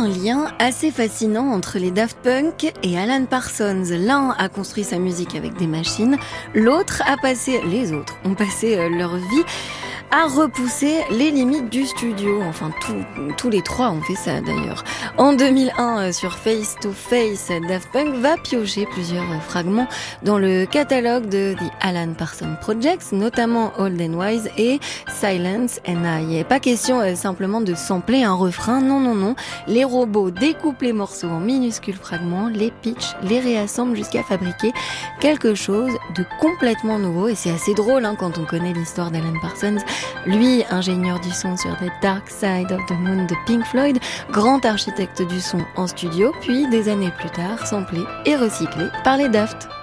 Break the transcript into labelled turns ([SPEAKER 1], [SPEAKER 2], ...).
[SPEAKER 1] un lien assez fascinant entre les Daft Punk et Alan Parsons. L'un a construit sa musique avec des machines, les autres ont passé leur vie à repousser les limites du studio. Enfin, tous les trois ont fait ça d'ailleurs. En 2001, sur Face to Face, Daft Punk va piocher plusieurs fragments dans le catalogue de The Alan Parsons Project, notamment Old and Wise et Silence and I. Et pas question simplement de sampler un refrain, non. Les robots découpent les morceaux en minuscules fragments, les pitchent, les réassemblent jusqu'à fabriquer quelque chose de complètement nouveau. Et c'est assez drôle quand on connaît l'histoire d'Alan Parsons. Lui, ingénieur du son sur The Dark Side of the Moon de Pink Floyd, grand architecte du son en studio, puis des années plus tard, samplé et recyclé par les Daft.